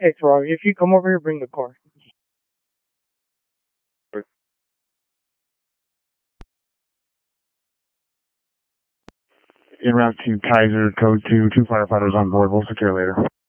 Hey, Robbie, if you come over here, bring the car. En route to Kaiser, code 2, 2 firefighters on board. We'll secure later.